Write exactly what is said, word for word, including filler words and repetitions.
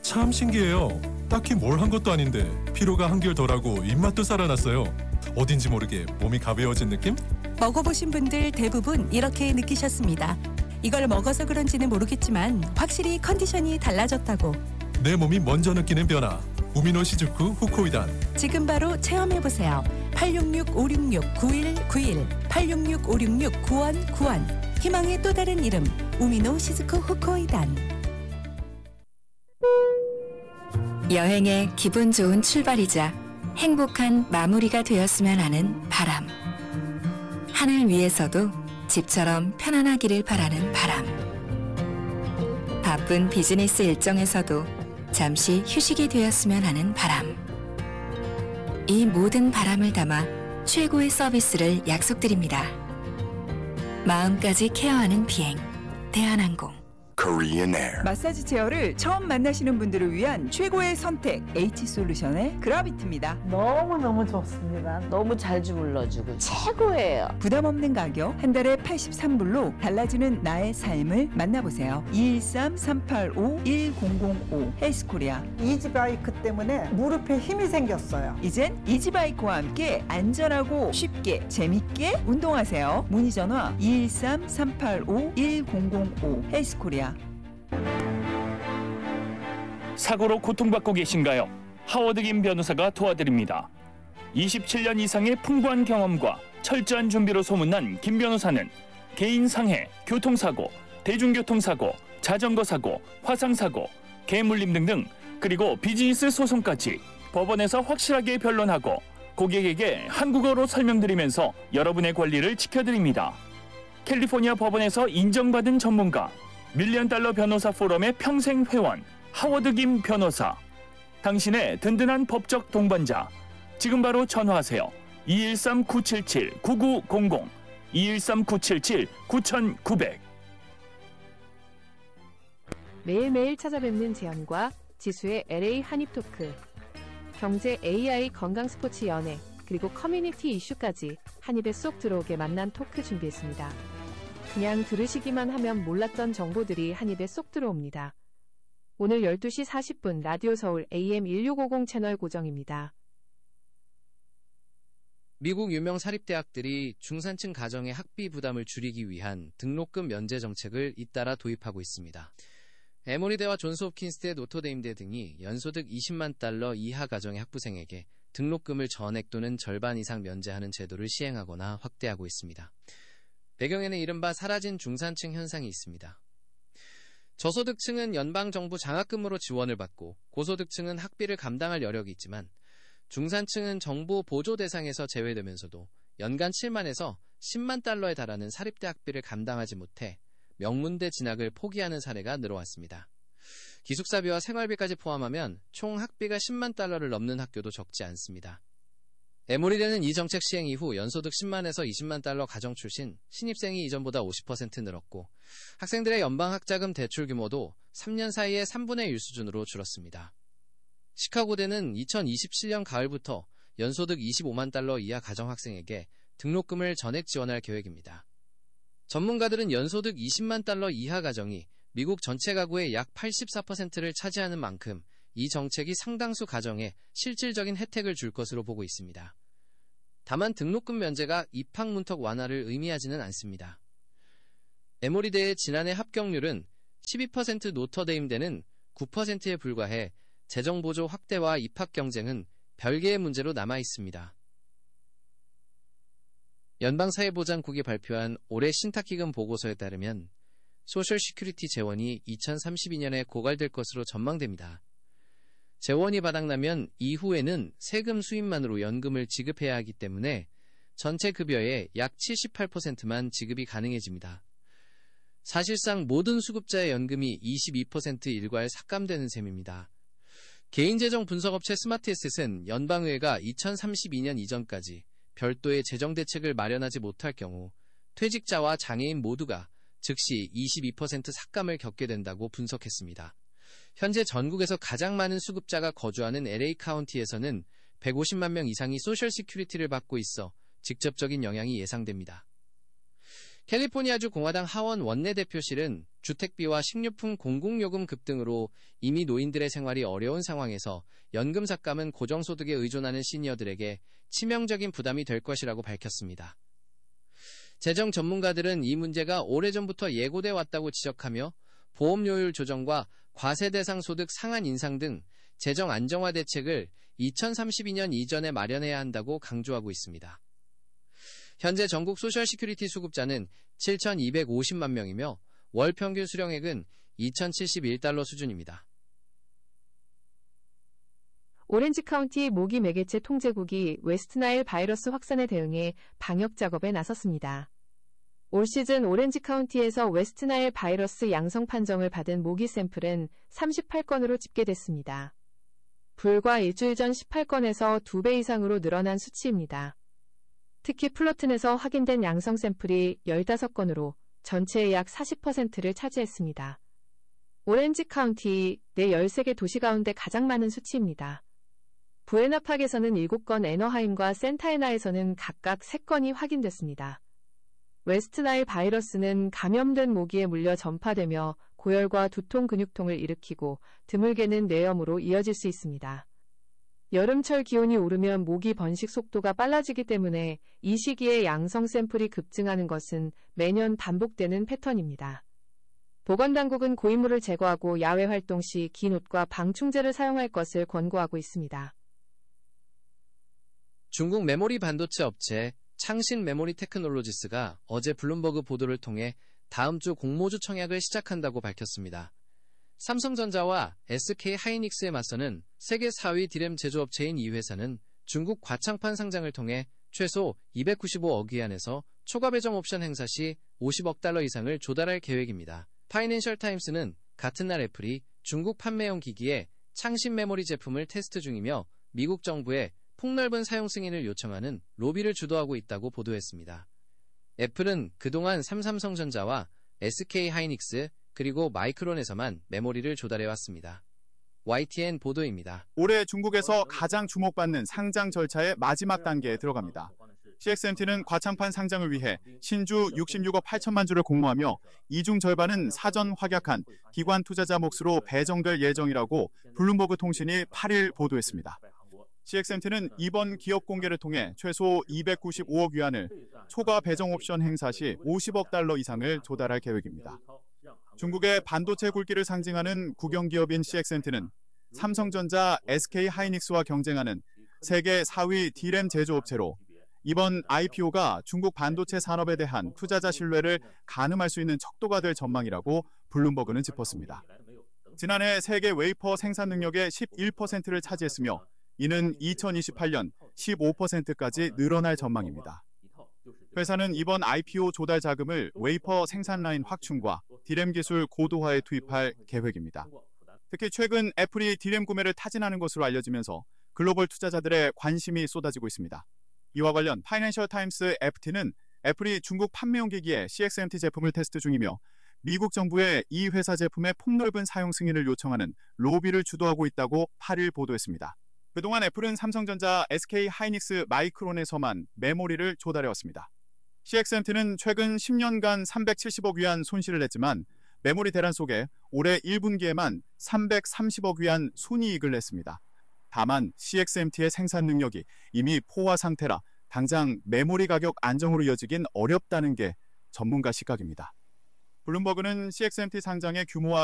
참 신기해요. 딱히 뭘 한 것도 아닌데 피로가 한결 덜하고 입맛도 살아났어요. 어딘지 모르게 몸이 가벼워진 느낌? 먹어보신 분들 대부분 이렇게 느끼셨습니다. 이걸 먹어서 그런지는 모르겠지만 확실히 컨디션이 달라졌다고. 내 몸이 먼저 느끼는 변화. 우미노 시즈쿠 후코이단. 지금 바로 체험해보세요. 팔육육 오육육 구일구일 팔육육 오육육 구일구일 희망의 또 다른 이름 우미노 시즈쿠 후코이단. 여행의 기분 좋은 출발이자 행복한 마무리가 되었으면 하는 바람. 하늘 위에서도 집처럼 편안하기를 바라는 바람. 바쁜 비즈니스 일정에서도 잠시 휴식이 되었으면 하는 바람. 이 모든 바람을 담아 최고의 서비스를 약속드립니다. 마음까지 케어하는 비행, 대한항공. Korean Air. 마사지 체어를 처음 만나시는 분들을 위한 최고의 선택 H솔루션의 그라비트입니다. 너무너무 좋습니다. 너무 잘 주물러주고 최고예요. 부담 없는 가격 한 달에 팔십삼 불로 달라지는 나의 삶을 만나보세요. 이일삼 삼팔오 일공공오 헬스코리아. 이지바이크 때문에 무릎에 힘이 생겼어요. 이젠 이지바이크와 함께 안전하고 쉽게 재밌게 운동하세요. 문의 전화 이일삼 삼팔오 일공공오 헬스코리아. 사고로 고통받고 계신가요? 하워드 김 변호사가 도와드립니다. 이십칠 년 이상의 풍부한 경험과 철저한 준비로 소문난 김 변호사는 개인 상해, 교통사고, 대중교통사고, 자전거 사고, 화상사고, 개물림 등등 그리고 비즈니스 소송까지 법원에서 확실하게 변론하고 고객에게 한국어로 설명드리면서 여러분의 권리를 지켜드립니다. 캘리포니아 법원에서 인정받은 전문가 밀리언 달러 변호사 포럼의 평생 회원 하워드 김 변호사. 당신의 든든한 법적 동반자. 지금 바로 전화하세요. 이일삼 구칠칠 구구공공 이일삼 구칠칠 구구공공. 매일매일 찾아뵙는 재현과 지수의 엘에이 한입토크. 경제, 에이아이, 건강, 스포츠, 연애, 그리고 커뮤니티 이슈까지 한입에 쏙 들어오게 만난 토크 준비했습니다. 그냥 들으시기만 하면 몰랐던 정보들이 한입에 쏙 들어옵니다. 오늘 열두 시 사십 분 라디오 서울 에이엠 천육백오십 채널 고정입니다. 미국 유명 사립대학들이 중산층 가정의 학비 부담을 줄이기 위한 등록금 면제 정책을 잇따라 도입하고 있습니다. 에모리대와 존스홉킨스대, 노터데임대 등이 연소득 이십만 달러 이하 가정의 학부생에게 등록금을 전액 또는 절반 이상 면제하는 제도를 시행하거나 확대하고 있습니다. 배경에는 이른바 사라진 중산층 현상이 있습니다. 저소득층은 연방정부 장학금으로 지원을 받고 고소득층은 학비를 감당할 여력이 있지만 중산층은 정부 보조 대상에서 제외되면서도 연간 칠만에서 십만 달러에 달하는 사립대 학비를 감당하지 못해 명문대 진학을 포기하는 사례가 늘어왔습니다. 기숙사비와 생활비까지 포함하면 총 학비가 십만 달러를 넘는 학교도 적지 않습니다. 에모리대는 이 정책 시행 이후 연소득 십만에서 이십만 달러 가정 출신 신입생이 이전보다 오십 퍼센트 늘었고 학생들의 연방학자금 대출 규모도 삼 년 사이에 삼분의 일 수준으로 줄었습니다. 시카고대는 이천이십칠 년 가을부터 연소득 이십오만 달러 이하 가정 학생에게 등록금을 전액 지원할 계획입니다. 전문가들은 연소득 이십만 달러 이하 가정이 미국 전체 가구의 약 팔십사 퍼센트를 차지하는 만큼 이 정책이 상당수 가정에 실질적인 혜택을 줄 것으로 보고 있습니다. 다만 등록금 면제가 입학 문턱 완화를 의미하지는 않습니다. 에모리대의 지난해 합격률은 십이 퍼센트, 노터데임대는 구 퍼센트에 불과해 재정보조 확대와 입학 경쟁은 별개의 문제로 남아 있습니다. 연방사회보장국이 발표한 올해 신탁기금 보고서에 따르면 소셜 시큐리티 재원이 이천삼십이 년에 고갈될 것으로 전망됩니다. 재원이 바닥나면 이후에는 세금 수입만으로 연금을 지급해야 하기 때문에 전체 급여의 약 칠십팔 퍼센트만 지급이 가능해집니다. 사실상 모든 수급자의 연금이 이십이 퍼센트 일괄 삭감되는 셈입니다. 개인재정 분석업체 스마트에셋은 연방의회가 이천삼십이 년 이전까지 별도의 재정대책을 마련하지 못할 경우 퇴직자와 장애인 모두가 즉시 이십이 퍼센트 삭감을 겪게 된다고 분석했습니다. 현재 전국에서 가장 많은 수급자가 거주하는 엘에이 카운티에서는 백오십만 명 이상이 소셜 시큐리티를 받고 있어 직접적인 영향이 예상됩니다. 캘리포니아주 공화당 하원 원내대표실은 주택비와 식료품 공공요금 급등으로 이미 노인들의 생활이 어려운 상황에서 연금 삭감은 고정소득에 의존하는 시니어들에게 치명적인 부담이 될 것이라고 밝혔습니다. 재정 전문가들은 이 문제가 오래전부터 예고돼 왔다고 지적하며 보험료율 조정과 과세 대상 소득 상한 인상 등 재정 안정화 대책을 이천삼십이 년 이전에 마련해야 한다고 강조하고 있습니다. 현재 전국 소셜시큐리티 수급자는 칠천이백오십만 명이며 월 평균 수령액은 이천칠십일 달러 수준입니다. 오렌지 카운티 모기 매개체 통제국이 웨스트나일 바이러스 확산에 대응해 방역 작업에 나섰습니다. 올 시즌 오렌지 카운티에서 웨스트나일 바이러스 양성 판정을 받은 모기 샘플은 삼십팔 건으로 집계됐습니다. 불과 일주일 전 십팔 건에서 두 배 이상으로 늘어난 수치입니다. 특히 플러튼에서 확인된 양성 샘플이 십오 건으로 전체의 약 사십 퍼센트를 차지했습니다. 오렌지 카운티 내 열세 개 도시 가운데 가장 많은 수치입니다. 부에나팍에서는 일곱 건, 애너하임과 센타에나에서는 각각 세 건이 확인됐습니다. 웨스트나일 바이러스는 감염된 모기에 물려 전파되며 고열과 두통, 근육통을 일으키고 드물게는 뇌염으로 이어질 수 있습니다. 여름철 기온이 오르면 모기 번식 속도가 빨라지기 때문에 이 시기에 양성 샘플이 급증하는 것은 매년 반복되는 패턴입니다. 보건당국은 고인물을 제거하고 야외 활동 시 긴 옷과 방충제를 사용할 것을 권고하고 있습니다. 중국 메모리 반도체 업체 창신 메모리 테크놀로지스가 어제 블룸버그 보도를 통해 다음 주 공모주 청약을 시작한다고 밝혔습니다. 삼성전자와 에스케이 하이닉스에 맞서는 세계 사 위 디램 제조업체인 이 회사는 중국 과창판 상장을 통해 최소 이백구십오억 위안에서 초과 배정 옵션 행사 시 오십억 달러 이상을 조달할 계획입니다. 파이낸셜 타임스는 같은 날 애플이 중국 판매용 기기에 창신 메모리 제품을 테스트 중이며 미국 정부에 폭넓은 사용 승인을 요청하는 로비를 주도하고 있다고 보도했습니다. 애플은 그동안 삼성전자와 에스케이 하이닉스 그리고 마이크론에서만 메모리를 조달해왔습니다. 와이티엔 보도입니다. 올해 중국에서 가장 주목받는 상장 절차의 마지막 단계에 들어갑니다. 씨엑스엠티는 과창판 상장을 위해 신주 육십육억 팔천만 주를 공모하며 이 중 절반은 사전 확약한 기관 투자자 몫으로 배정될 예정이라고 블룸버그 통신이 팔 일 보도했습니다. 씨엑스엠티는 이번 기업 공개를 통해 최소 이백구십오억 위안을 초과 배정 옵션 행사 시 오십억 달러 이상을 조달할 계획입니다. 중국의 반도체 굴기를 상징하는 국영기업인 씨엑스엠티는 삼성전자, 에스케이 하이닉스와 경쟁하는 세계 사 위 디램 제조업체로 이번 아이피오가 중국 반도체 산업에 대한 투자자 신뢰를 가늠할 수 있는 척도가 될 전망이라고 블룸버그는 짚었습니다. 지난해 세계 웨이퍼 생산 능력의 십일 퍼센트를 차지했으며 이는 이천이십팔 년 십오 퍼센트까지 늘어날 전망입니다. 회사는 이번 아이피오 조달 자금을 웨이퍼 생산 라인 확충과 디램 기술 고도화에 투입할 계획입니다. 특히 최근 애플이 디램 구매를 타진하는 것으로 알려지면서 글로벌 투자자들의 관심이 쏟아지고 있습니다. 이와 관련 파이낸셜 타임스 에프티는 애플이 중국 판매용 기기에 씨엑스엠티 제품을 테스트 중이며 미국 정부에 이 회사 제품의 폭넓은 사용 승인을 요청하는 로비를 주도하고 있다고 팔 일 보도했습니다. 그동안 애플은 삼성전자, 에스케이 하이닉스, 마이크론에서만 메모리를 조달해왔습니다. 씨엑스엠티는 최근 십 년간 삼백칠십억 위안 손실을 냈지만 메모리 대란 속에 올해 일 분기에만 삼백삼십억 위안 순이익을 냈습니다. 다만 씨엑스엠티의 생산 능력이 이미 포화 상태라 당장 메모리 가격 안정으로 이어지긴 어렵다는 게 전문가 시각입니다. 블룸버그는 씨엑스엠티 상장의 규모와